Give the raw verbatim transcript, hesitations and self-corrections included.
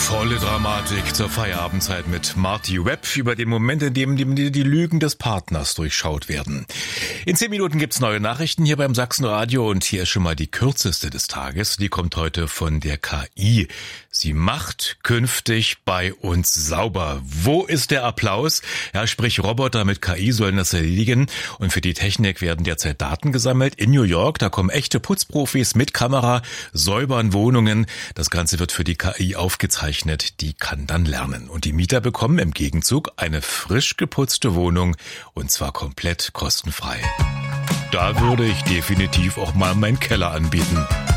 Volle Dramatik zur Feierabendzeit mit Marty Webb über den Moment, in dem die, die Lügen des Partners durchschaut werden. In zehn Minuten gibt's neue Nachrichten hier beim Sachsenradio und hier ist schon mal die kürzeste des Tages. Die kommt heute von der K I. Sie macht künftig bei uns sauber. Wo ist der Applaus? Ja, sprich Roboter mit K I sollen das erledigen und für die Technik werden derzeit Daten gesammelt. In New York, da kommen echte Putzprofis mit Kamera, säubern Wohnungen. Das Ganze wird für die K I aufgezeichnet. Die kann dann lernen. Und die Mieter bekommen im Gegenzug eine frisch geputzte Wohnung und zwar komplett kostenfrei. Da würde ich definitiv auch mal meinen Keller anbieten.